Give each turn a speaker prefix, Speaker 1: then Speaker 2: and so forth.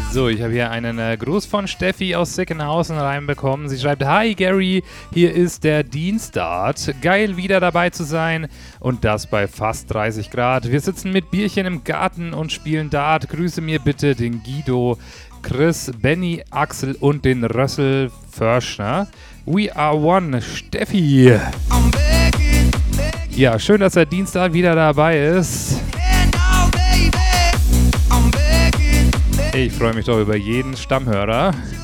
Speaker 1: So, ich habe hier einen Gruß von Steffi aus Sickenhausen reinbekommen. Sie schreibt: Hi Gary, hier ist der Dienstart. Geil, wieder dabei zu sein. Und das bei fast 30 Grad. Wir sitzen mit Bierchen im Garten und spielen Dart. Grüße mir bitte den Guido, Chris, Benny, Axel und den Rössel Förschner. We are one, Steffi. Ja, schön, dass der Dienstag wieder dabei ist. Ich freue mich doch über jeden Stammhörer.